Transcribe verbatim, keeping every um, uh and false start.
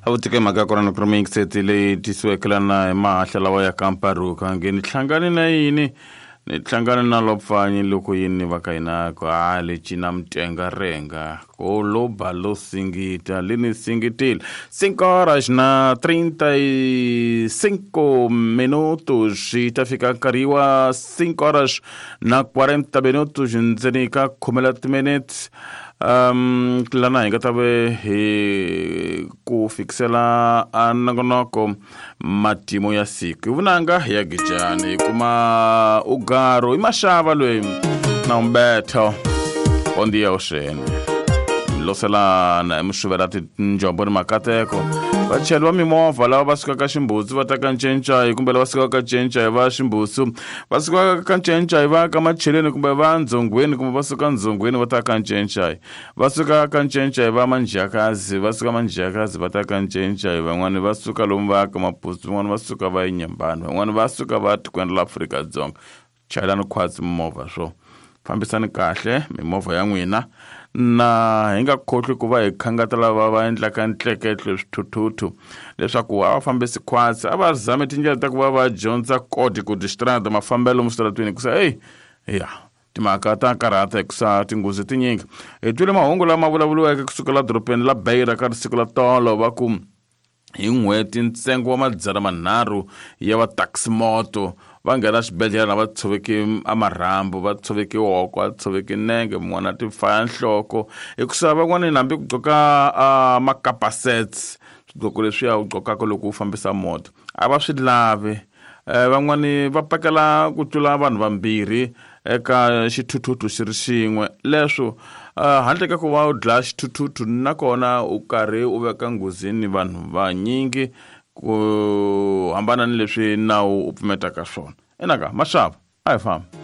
avutike mhaka kona ku ri miyingiseti leyi tisiwekelana hi mahahla lawa ya kamparuka nge ni hlangane na yini ni hlangane na lopfanyi loko yini va ka hina ku ha leci na mtenga renga ko lo balo singita lini singitile cinco horas na trinta e cinco minutos ta fika kariwa cinco horas na quarenta minutos ndzeni ka khume minutes um lana hi nga ta ve hi ku fikisela anongonoko matimo ya siku hi vunanga ya gijani hi kuma ugaro i maxava loyi na Umberto on the ocean losela na emushuvela tinjombo ni makateko vacheli va mimovha lava va sukaka Ximbutsu va ta ka Nchencayi kumbe lava sukaka Nchencayi va Ximbutsu va suka ka Nchencayi va ka Macheleni kumbe va Ndzongweni kumbe va suka Ndzongweni va ta ka Nchencayi va suka ka Nchencayi va Manjakazi va suka Manjakazi va ta ka Nchencayi van'wani va suka lomu va ka Maputo van'wani va suka va Inyembani van'wani va suka va tikweni la Afrika-Dzonga chayelani khwatsi mimovha swo fambisani kahle mimovha ya n'wina na hi nga khohlwi ku va hi khangata lava va endlaka ntleketlo swithuthuthu leswaku a va fambisi khwatsi a va zame tindlela ta ku va va dyondza kodi ku distrata mafambelo musitaratweni kusa hey ya timhaka ta karata hikusa tinghozi tinyingi hi twile mahungu lama vulavuliweke kusukela dorobeni la Beira ka siku la tolo va ku hi n'hweti ntsengo wa madzana manharhu ya va taxi moto va nghena xibedhlele na va tshoveki amarhambu va tshoveki woko va tshoveki nenge mun'wana ti faya nhloko hikusa van'wani nambi ku gqoka makapasets swidloko leswiya u gqokaka loko u fambisa moto a va swi lavi van'wani va pakela ku tlula vanhu vambirhi eka xithuthuthu xi ri xin'we leswo handle ka ku va u dlaya xithuthuthu nakona u karhi u veka nghozini vanhu vanyingi ku hambana ni leswi nawu u pfumetaka swona enaka maxava a hi famba